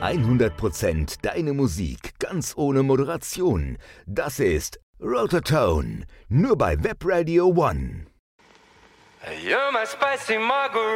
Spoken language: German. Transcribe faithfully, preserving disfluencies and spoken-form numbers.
hundert Prozent deine Musik, ganz ohne Moderation. Das ist Rotortone, nur bei Webradio One. You're my spicy margarita.